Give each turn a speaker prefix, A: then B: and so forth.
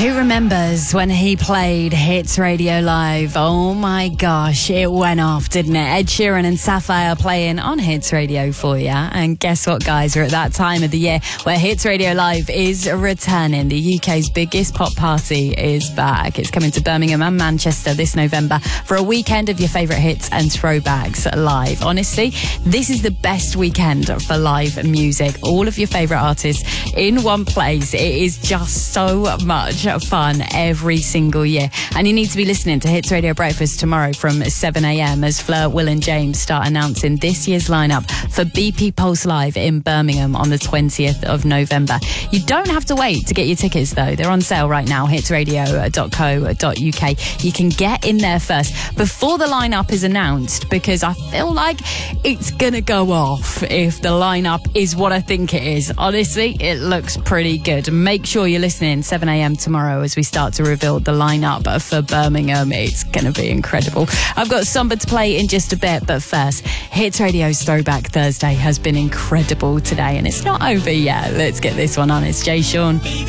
A: Who remembers when he played Hits Radio Live? Oh my gosh, it went off, didn't it? Ed Sheeran and Sapphire playing on Hits Radio for you. And guess what, guys? We're at that time of the year where Hits Radio Live is returning. The UK's biggest pop party is back. It's coming to Birmingham and Manchester this November for a weekend of your favourite hits and throwbacks live. Honestly, this is the best weekend for live music. All of your favourite artists in one place. It is just so much fun every single year. And you need to be listening to Hits Radio Breakfast tomorrow from 7 a.m. as Fleur, Will and James start announcing this year's lineup for BP Pulse Live in Birmingham on the 20th of November. You don't have to wait to get your tickets though. They're on sale right now, hitsradio.co.uk. You can get in there first before the lineup is announced, because I feel like it's gonna go off if the lineup is what I think it is. Honestly, it looks pretty good. Make sure you're listening 7 a.m. tomorrow as we start to reveal the lineup for Birmingham. It's going to be incredible. I've got Somber to play in just a bit, but first, Hits Radio's Throwback Thursday has been incredible today, and it's not over yet. Let's get this one on. It's Jay Sean.